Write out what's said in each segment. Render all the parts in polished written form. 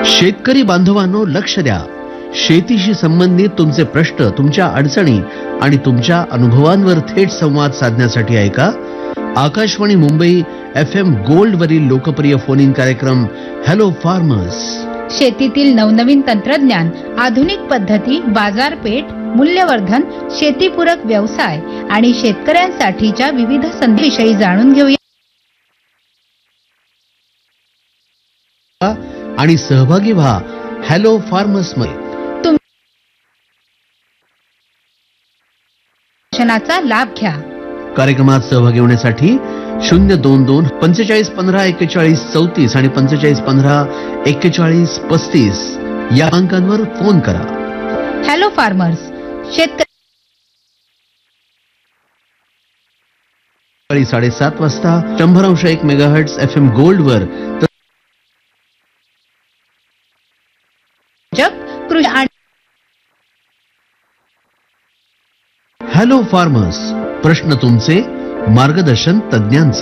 शेतकरी बांधवांनो, लक्ष द्या. शेतीशी संबंधित तुमचे प्रश्न, तुमच्या अडचणी आणि तुमच्या अनुभवांवर थेट संवाद साधण्यासाठी ऐका आकाशवाणी मुंबई FM गोल्ड वरील लोकप्रिय फोन इन कार्यक्रम हॅलो फार्मर्स. शेतीतील नवनवीन तंत्रज्ञान, आधुनिक पद्धती, बाजारपेठ, मूल्यवर्धन, शेतीपूरक व्यवसाय आणि शेतकऱ्यांसाठीच्या विविध संधीविषयी जाणून घेऊया आणि सहभागी व्हा हॅलो फार्मर्स मध्ये. चा लाभ घ्या. कार्यक्रमात सहभागी होण्यासाठी 022 45 15 41 34 आणि 45 15 41 35 या अंकांवर फोन करा. हॅलो फार्मर्स, शेतकरी 7:30 वाजता 100.1 मेगाहर्ट्झ FM गोल्ड वर. हॅलो फार्मर्स, प्रश्न तुमचे, मार्गदर्शन तज्ञांचे.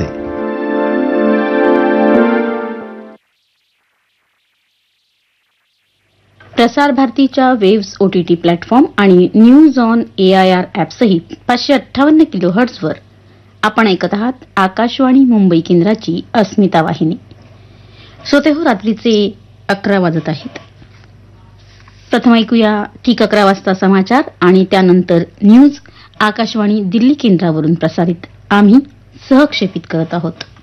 प्रसार भारतीच्या वेव्स OTT प्लॅटफॉर्म आणि न्यूज ऑन AIR ॲप सहित 558 किलोहर्ट्झवर आपण ऐकत आहात आकाशवाणी मुंबई केंद्राची अस्मिता वाहिनी. श्रोते हो, रात्रीचे 11 वाजत आहेत. प्रथम ऐकूया ठीक 11 वाजता समाचार आणि त्यानंतर न्यूज आकाशवाणी दिल्ली केंद्रावरून प्रसारित आम्ही सहक्षेपित करत आहोत.